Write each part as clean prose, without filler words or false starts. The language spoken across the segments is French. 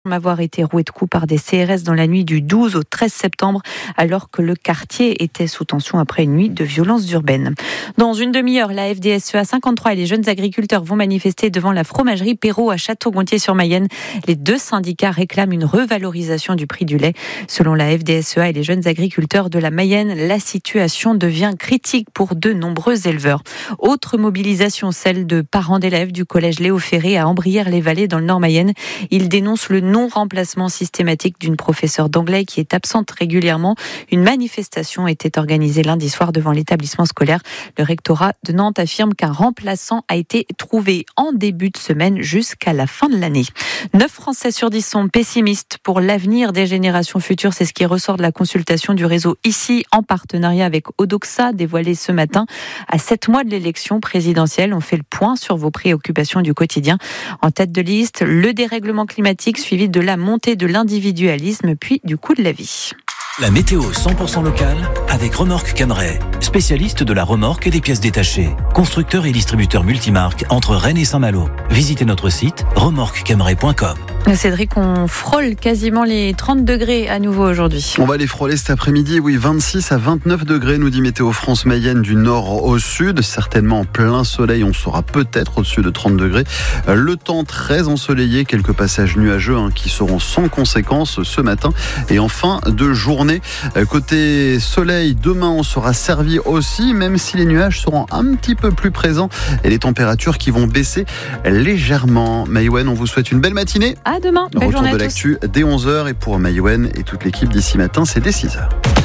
Avoir été roué de coups par des CRS dans la nuit du 12 au 13 septembre, alors que le quartier était sous tension après une nuit de violences urbaines. Dans une demi-heure, la FDSEA 53 et les jeunes agriculteurs vont manifester devant la fromagerie Perrault à Château-Gontier-sur-Mayenne. Les deux syndicats réclament une revalorisation du prix du lait. Selon la FDSEA et les jeunes agriculteurs de la Mayenne, la situation devient critique pour de nombreux éleveurs. Autre mobilisation, celle de parents d'élèves du collège Léo Ferré à Ambrières-les-Vallées dans le Nord Mayenne. Ils dénoncent le non-remplacement systématique d'une professeure d'anglais qui est absente régulièrement. Une manifestation était organisée lundi soir devant l'établissement scolaire. Le rectorat de Nantes affirme qu'un remplaçant a été trouvé en début de semaine jusqu'à la fin de l'année. 9 Français sur 10 sont pessimistes pour l'avenir des générations futures. C'est ce qui ressort de la consultation du réseau ICI en partenariat avec Odoxa, dévoilée ce matin. À 7 mois de l'élection présidentielle, on fait le point sur vos préoccupations du quotidien. En tête de liste, le dérèglement climatique suivi de la montée de l'individualisme puis du coût de la vie. La météo 100% locale avec Remorque Camray, spécialiste de la remorque et des pièces détachées. Constructeur et distributeur multimarque entre Rennes et Saint-Malo. Visitez notre site remorquecamray.com. Cédric, on frôle quasiment les 30 degrés à nouveau aujourd'hui. On va les frôler cet après-midi, oui, 26 à 29 degrés, nous dit Météo France Mayenne du nord au sud. Certainement en plein soleil, on sera peut-être au-dessus de 30 degrés. Le temps très ensoleillé, quelques passages nuageux qui seront sans conséquence ce matin et en fin de journée. Côté soleil, demain on sera servi aussi, même si les nuages seront un petit peu plus présents et les températures qui vont baisser légèrement. Maïwen, on vous souhaite une belle matinée. À demain. Belle Retour journée de à tous. l'actu dès 11h et pour Maïwen et toute l'équipe d'ici matin, c'est dès 6h.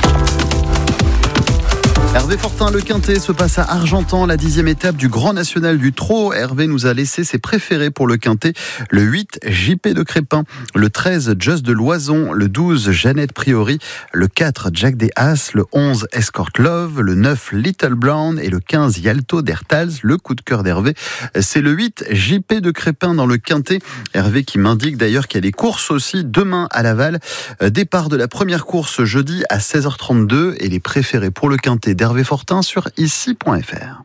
Hervé Fortin, le Quintet se passe à Argentan, la 10e étape du Grand National du Trot. Hervé nous a laissé ses préférés pour le Quintet. Le 8, JP de Crépin. Le 13, Just de Loison. Le 12, Jeannette Priori. Le 4, Jack des As. Le 11, Escort Love. Le 9, Little Brown. Et le 15, Yalto d'Hertals. Le coup de cœur d'Hervé, c'est le 8, JP de Crépin dans le Quintet. Hervé qui m'indique d'ailleurs qu'il y a des courses aussi demain à Laval. Départ de la première course jeudi à 16h32. Et les préférés pour le Quintet d'Hervé Fortin sur ici.fr.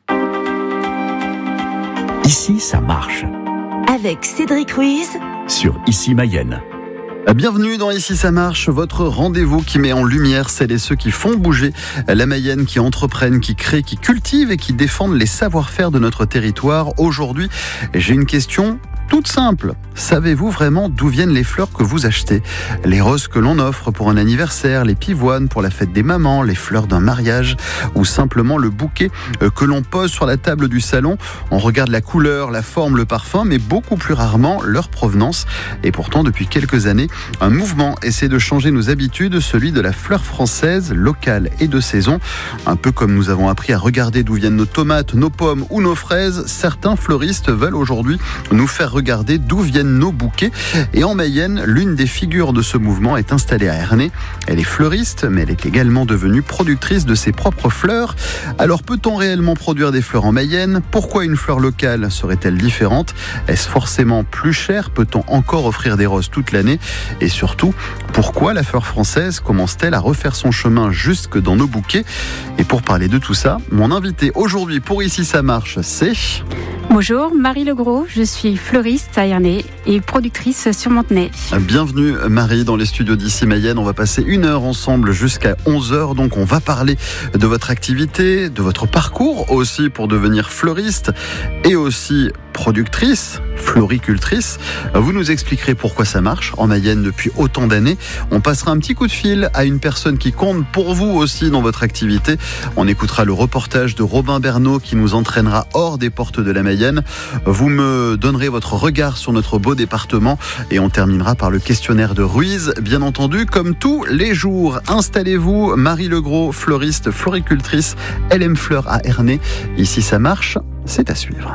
Ici, ça marche. Avec Cédric Ruiz Sur Ici Mayenne. Bienvenue dans Ici ça marche, votre rendez-vous qui met en lumière celles et ceux qui font bouger la Mayenne, qui entreprennent, qui créent, qui cultivent et qui défendent les savoir-faire de notre territoire. Aujourd'hui, j'ai une question toute simple. Savez-vous vraiment d'où viennent les fleurs que vous achetez ? Les roses que l'on offre pour un anniversaire, les pivoines pour la fête des mamans, les fleurs d'un mariage ou simplement le bouquet que l'on pose sur la table du salon. On regarde la couleur, la forme, le parfum, mais beaucoup plus rarement leur provenance. Et pourtant, depuis quelques années, un mouvement essaie de changer nos habitudes, celui de la fleur française, locale et de saison. Un peu comme nous avons appris à regarder d'où viennent nos tomates, nos pommes ou nos fraises, certains fleuristes veulent aujourd'hui nous faire regarder d'où viennent nos bouquets. Et en Mayenne, l'une des figures de ce mouvement est installée à Ernée. Elle est fleuriste, mais elle est également devenue productrice de ses propres fleurs. Alors peut-on réellement produire des fleurs en Mayenne ? Pourquoi une fleur locale serait-elle différente ? Est-ce forcément plus cher ? Peut-on encore offrir des roses toute l'année ? Et surtout, pourquoi la fleur française commence-t-elle à refaire son chemin jusque dans nos bouquets ? Et pour parler de tout ça, mon invité aujourd'hui pour Ici ça marche, c'est... Bonjour, Marie Legros, je suis fleuriste à Ernée et productrice sur Montenay. Bienvenue Marie dans les studios d'Ici Mayenne. On va passer 1 heure ensemble jusqu'à 11h. Donc on va parler de votre activité, de votre parcours aussi pour devenir fleuriste et aussi productrice, floricultrice. Vous nous expliquerez pourquoi ça marche en Mayenne depuis autant d'années. On passera un petit coup de fil à une personne qui compte pour vous aussi dans votre activité. On écoutera le reportage de Robin Bernot qui nous entraînera hors des portes de la Mayenne. Vous me donnerez votre regard sur notre beau département et on terminera par le questionnaire de Ruiz, bien entendu, comme tous les jours. Installez-vous, Marie Legros, fleuriste, floricultrice, LM Fleurs à Ernée. Ici ça marche, c'est à suivre.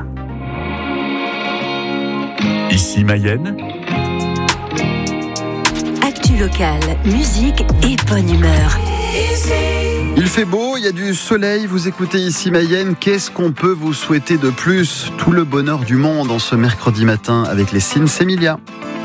Ici Mayenne. Actu locale, musique et bonne humeur. Il fait beau, il y a du soleil, vous écoutez Ici Mayenne. Qu'est-ce qu'on peut vous souhaiter de plus ? Tout le bonheur du monde en ce mercredi matin avec les Sims Emilia.